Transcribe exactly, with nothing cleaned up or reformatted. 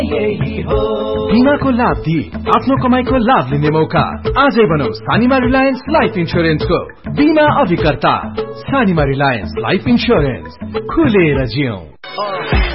बीमाको लाभ दिई आफ्नो कमाईको लाभ लिने मौका आजै बनाऊ सानीमा रिलायन्स लाइफ इन्स्योरेन्सको बीमा अभिकर्ता। सानीमा रिलायन्स लाइफ इन्स्योरेन्स, खुलेर जियौं।